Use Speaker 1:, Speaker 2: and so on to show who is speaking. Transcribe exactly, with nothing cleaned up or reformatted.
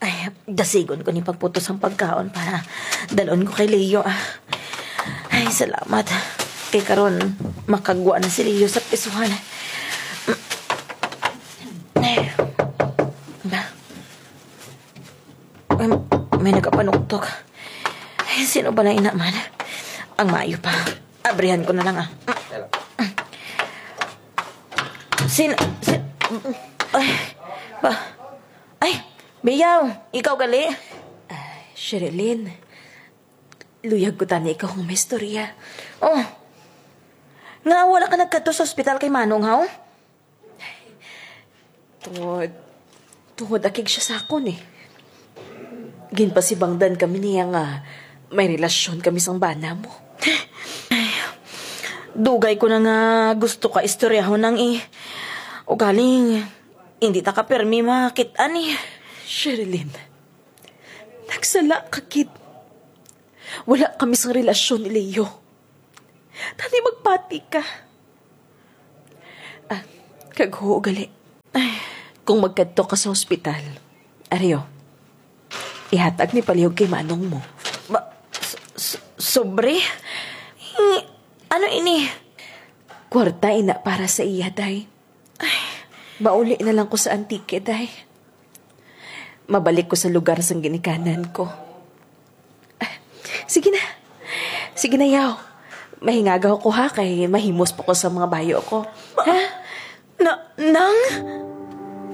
Speaker 1: Ay, dasigon ko ni pagputos ang pagkaon para dalon ko kay Leo. Ah. Ay, salamat. Kay karon makagwa na si Leo sa pisuhan. Ay, ba? Ay, may nagkapanuktok. Ay, sino ba na inaman? Ang mayo pa. Abrihan ko na lang ah. Sin... sin ay, ba? Ay, Biyaw, ikaw gali?
Speaker 2: Ay, Sherilyn. Luyag ko tani ikaw kung may istorya.
Speaker 1: Oh, nga wala ka nagkadto sa ospital kay Manong, ha?
Speaker 2: Tungod, tungod akig siya sa akon eh. Ginpasibangdan kami niya nga may relasyon kami sang bana mo.
Speaker 1: Ay, dugay ko na nga gusto ka istoryahon nang eh. O galing, hindi ta ka permi makitaan eh.
Speaker 2: Sherilyn, nagsala ka, kid. Wala kami sa relasyon ni Leo. Tani magpati ka. Ah, kagho gali. Ay, kung magkadto ka sa ospital, Aryo, ihatag ni palihog kay Manong mo.
Speaker 1: Ba, so, sobre? Eh, ano ini?
Speaker 2: Kwarta ina para sa iya, day. Ay, mauli na lang ko sa antike, day. Mabalik ko sa lugar sang ginikanan ko. Ah, sige na. Sige na, yaw. Mahingagaw ko ha, kay mahimos po ko sa mga bayo ko.
Speaker 1: Ha? Na, nang?